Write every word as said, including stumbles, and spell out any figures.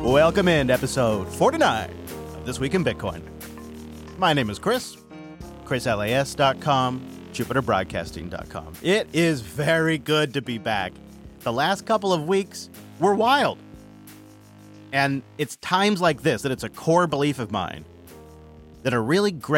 Welcome in to episode forty-nine of This Week in Bitcoin. My name is Chris, chris las dot com, jupiter broadcasting dot com. It is very good to be back. The last couple of weeks were wild. And it's times like this that it's a core belief of mine that a really great